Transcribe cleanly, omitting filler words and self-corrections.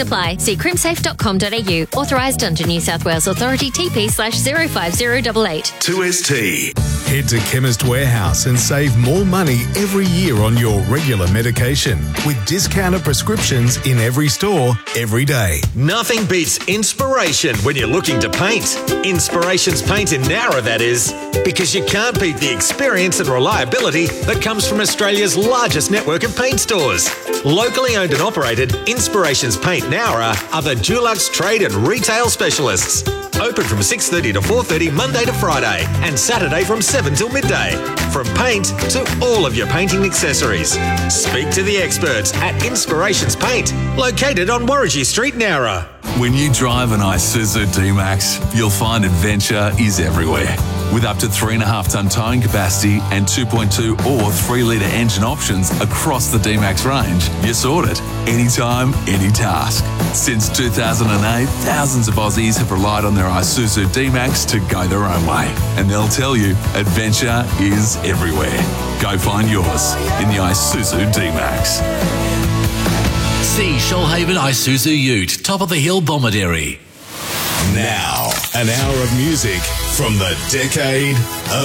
apply. See crimsafe.com.au. Authorised under New South Wales Authority TP/05088. 2ST. Head to Chemist Warehouse and save more money every year on your regular medication with discounted prescriptions in every store, every day. Nothing beats inspiration when you're looking to paint. Inspirations Paint in Nowra, that is. Because you can't beat the experience and reliability that comes from Australia's largest network of paint stores. Locally owned and operated, Inspirations Paint Nowra are the Dulux trade and retail specialists. Open from 6:30 to 4:30 Monday to Friday and Saturday from 7 till midday. From paint to all of your painting accessories. Speak to the experts at Inspirations Paint, located on Warragee Street, Nowra. When you drive an Isuzu D-Max, you'll find adventure is everywhere. With up to 3.5-ton towing capacity and 2.2 or 3-litre engine options across the D-Max range, you're sorted. Anytime, any task. Since 2008, thousands of Aussies have relied on their Isuzu D-Max to go their own way. And they'll tell you, adventure is everywhere. Go find yours in the Isuzu D-Max. See Shoalhaven Isuzu Ute, top of the hill, Bomaderry. Now, an hour of music from the decade of